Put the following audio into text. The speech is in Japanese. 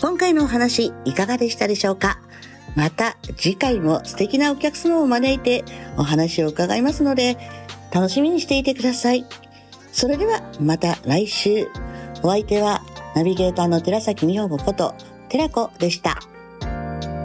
今回のお話いかがでしたでしょうか？また次回も素敵なお客様を招いてお話を伺いますので、楽しみにしていてください。それではまた来週。お相手はナビゲーターの寺崎美穂子こと寺子でした。